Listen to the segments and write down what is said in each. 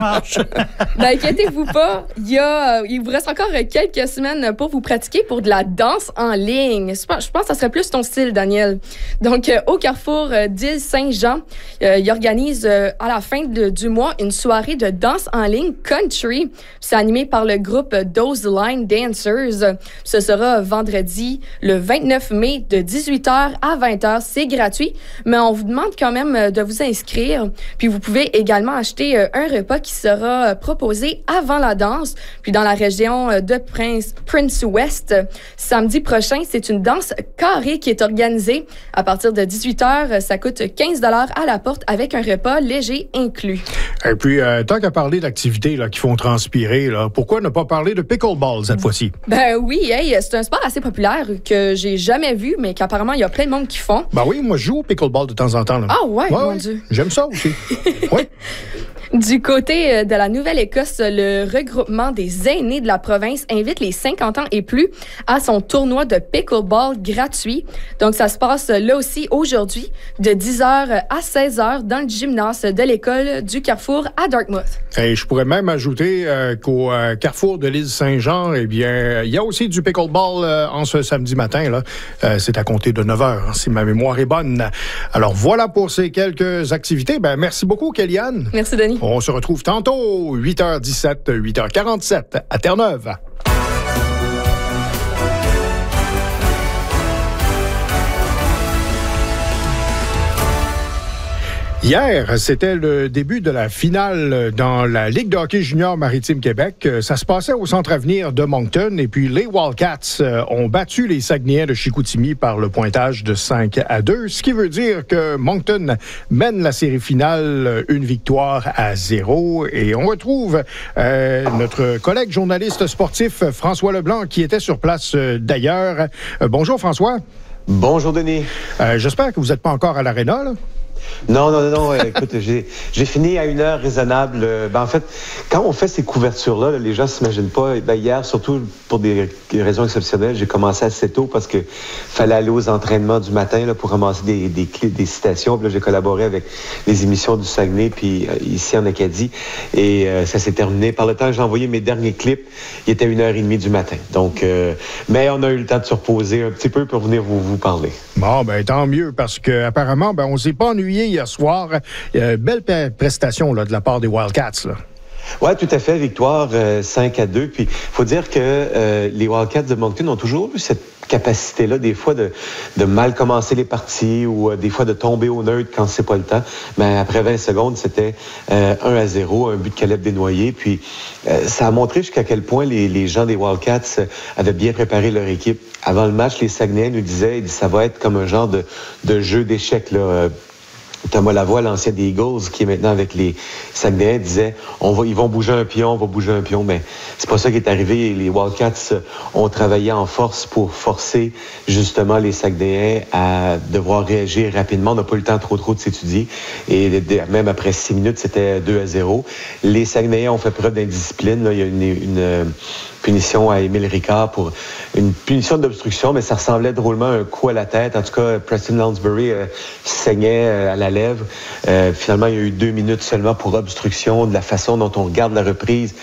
marche. Inquiétez-vous pas, il vous reste encore quelques semaines pour vous pratiquer pour de la danse en ligne. Je pense que ça serait plus ton style, Daniel. Donc, au Carrefour d'Île Saint-Jean, il organise à la fin du mois une soirée de danse en ligne country. C'est animé par le groupe Those Line Dancers. Ce sera vendredi, le 29 mai, de 18h à 20h. C'est gratuit, mais on vous demande quand même de vous inscrire. Puis vous pouvez également acheter un repas qui sera proposé avant la danse. Puis dans la région de Prince West, samedi prochain, c'est une danse carrée qui est organisée. À partir de 18h, ça coûte 15 $ à la porte avec un repas léger inclus. Et puis, tant qu'à parler d'activités là, qui font transpirer, là, pourquoi ne pas parler de pickleball cette fois-ci? Ben oui, c'est un sport assez populaire que j'ai jamais vu, mais qu'apparemment, il y a plein de monde qui font. Ben oui, moi, je joue au pickleball de temps en temps. Là. Ah ouais, mon Dieu. J'aime ça aussi. Oui. Du côté de la Nouvelle-Écosse, le regroupement des aînés de la province invite les 50 ans et plus à son tournoi de pickleball gratuit. Donc, ça se passe là aussi aujourd'hui, de 10h à 16h dans le gymnase de l'école du Carrefour à Dartmouth. Et je pourrais même ajouter qu'au Carrefour de l'Île Saint-Jean, eh bien, il y a aussi du pickleball en ce samedi matin. Là. C'est à compter de 9h, si ma mémoire est bonne. Alors, voilà pour ces quelques activités. Ben, merci beaucoup, Kellyanne. Merci, Denis. On se retrouve tantôt, 8h17, 8h47, à Terre-Neuve. Hier, c'était le début de la finale dans la Ligue de hockey junior Maritime Québec. Ça se passait au Centre Avenir de Moncton et puis les Wildcats ont battu les Saguenayens de Chicoutimi par le pointage de 5-2, ce qui veut dire que Moncton mène la série finale 1-0. Et on retrouve notre collègue journaliste sportif François Leblanc qui était sur place d'ailleurs. Bonjour François. Bonjour Denis. J'espère que vous n'êtes pas encore à l'aréna, là. Non. Écoute, j'ai fini à une heure raisonnable. En fait, quand on fait ces couvertures-là, les gens ne s'imaginent pas. Hier, surtout pour des raisons exceptionnelles, j'ai commencé assez tôt parce que fallait aller aux entraînements du matin là, pour ramasser des citations. Puis là, j'ai collaboré avec les émissions du Saguenay, puis ici en Acadie. Et ça s'est terminé. Par le temps que j'ai envoyé mes derniers clips, il était 1h30 du matin. Donc, mais on a eu le temps de se reposer un petit peu pour venir vous parler. Bon, ben tant mieux, parce qu'apparemment, on ne s'est pas ennuyé hier soir. Belle prestation là, de la part des Wildcats. Oui, tout à fait. Victoire 5-2. Puis, il faut dire que les Wildcats de Moncton ont toujours eu cette capacité-là, des fois, de mal commencer les parties ou des fois de tomber au neutre quand c'est pas le temps. Mais après 20 secondes, c'était 1-0, un but de Caleb Desnoyers. Puis, ça a montré jusqu'à quel point les gens des Wildcats avaient bien préparé leur équipe. Avant le match, les Saguenayens nous disaient, ça va être comme un genre de jeu d'échecs, là. Thomas Lavoie, l'ancien des Eagles, qui est maintenant avec les Saguenayens, disait ils vont bouger un pion, on va bouger un pion. Mais c'est pas ça qui est arrivé. Les Wildcats ont travaillé en force pour forcer justement les Saguenayens à devoir réagir rapidement. On n'a pas eu le temps trop de s'étudier. Et même après 6 minutes, c'était 2-0. Les Saguenayens ont fait preuve d'indiscipline. Là. Il y a une punition à Émile Ricard pour une punition d'obstruction, mais ça ressemblait drôlement à un coup à la tête. En tout cas, Preston Lounsbury saignait à la lèvre. Finalement, il y a eu 2 minutes seulement pour obstruction. De la façon dont on regarde la reprise,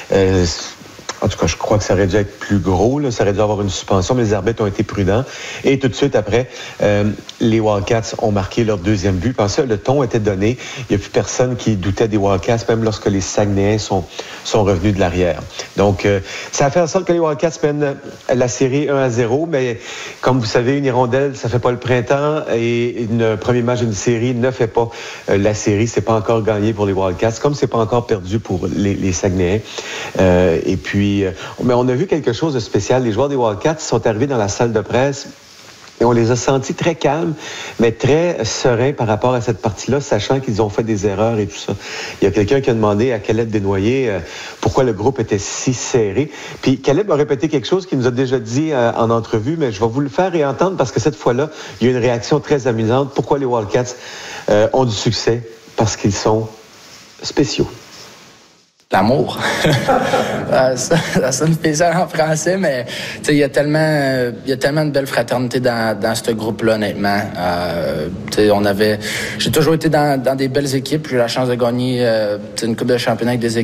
en tout cas, je crois que ça aurait dû être plus gros. Là. Ça aurait dû avoir une suspension, mais les arbitres ont été prudents. Et tout de suite après, les Wildcats ont marqué leur deuxième but. Pensez, le ton était donné. Il n'y a plus personne qui doutait des Wildcats, même lorsque les Saguenayens sont revenus de l'arrière. Donc, ça a fait en sorte que les Wildcats mènent la série 1-0. Mais comme vous savez, une hirondelle, ça fait pas le printemps. Et un premier match d'une série ne fait pas la série. C'est pas encore gagné pour les Wildcats, comme c'est pas encore perdu pour les Saguenayens. Et puis, mais on a vu quelque chose de spécial. Les joueurs des Wildcats sont arrivés dans la salle de presse et on les a sentis très calmes, mais très sereins par rapport à cette partie-là, sachant qu'ils ont fait des erreurs et tout ça. Il y a quelqu'un qui a demandé à Caleb Desnoyers pourquoi le groupe était si serré. Puis Caleb a répété quelque chose qu'il nous a déjà dit en entrevue, mais je vais vous le faire réentendre parce que cette fois-là, il y a une réaction très amusante. Pourquoi les Wildcats ont du succès? Parce qu'ils sont spéciaux. L'amour. Ça sonne spécial en français, mais il y a tellement de belle fraternité dans ce groupe-là, honnêtement. J'ai toujours été dans des belles équipes. J'ai eu la chance de gagner une coupe de championnat avec des équipes